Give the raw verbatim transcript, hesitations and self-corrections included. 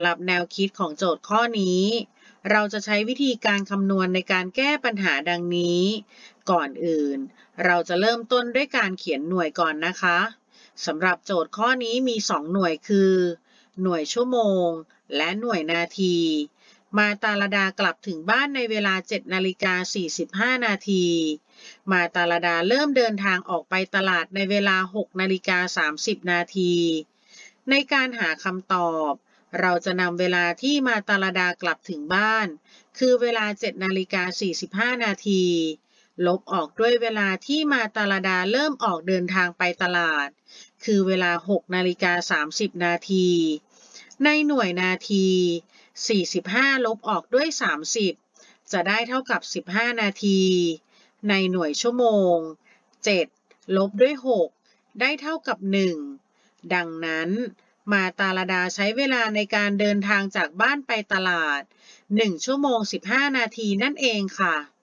หรับแนวคิดของโจทย์ข้อนี้ เราจะใช้วิธีการคำนวณในการแก้ปัญหาดังนี้ ก่อนอื่น เราจะเริ่มต้นด้วยการเขียนหน่วยก่อนนะคะสำหรับโจทย์ข้อนี้มีสองหน่วยคือ หน่วยชั่วโมง และหน่วยนาที มาตาลดากลับถึงบ้านในเวลา เจ็ดนาฬิกาสี่สิบห้า นาที มาตาลดาเริ่มเดินทางออกไปตลาดในเวลา หกนาฬิกาสามสิบ นาที ในการหาคำตอบ เราจะนำเวลาที่มาตาลดากลับถึงบ้าน คือเวลา เจ็ดนาฬิกาสี่สิบห้า นาที ลบออกด้วยเวลาที่มาตาลดาเริ่มออกเดินทางไปตลาด คือเวลา หกนาฬิกาสามสิบ นาที ในหน่วยนาที สี่สิบห้า ลบออกด้วย สามสิบ จะได้เท่ากับ สิบห้า นาที ในหน่วยชั่วโมง เจ็ด ลบด้วย หก ได้เท่ากับ หนึ่ง ดังนั้น มาตาลดาใช้เวลาในการเดินทางจากบ้านไปตลาด หนึ่ง ชั่วโมง สิบห้า นาทีนั่นเองค่ะ